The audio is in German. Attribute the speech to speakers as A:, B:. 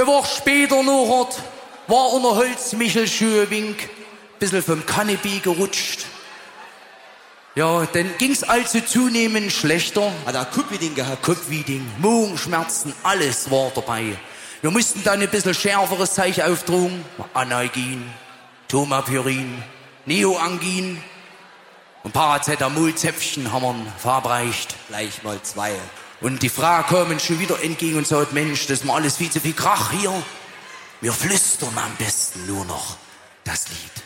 A: Eine Woche später noch war unter Holzmichel Schöwink, bisschen vom Kanapee gerutscht. Ja, dann ging's also zunehmend schlechter.
B: Hat er Kupfiding gehabt?
A: Kopfwieding, Magenschmerzen, alles war dabei. Wir mussten dann ein bisschen schärferes Zeug aufdrucken. Analgin, Tomapyrin, Neoangin und Paracetamol-Zäpfchen haben wir verabreicht.
B: Gleich mal 2.
A: Und die Frau kam uns schon wieder entgegen und sagt, Mensch, das ist mir alles viel zu viel Krach hier. Wir flüstern am besten nur noch das Lied.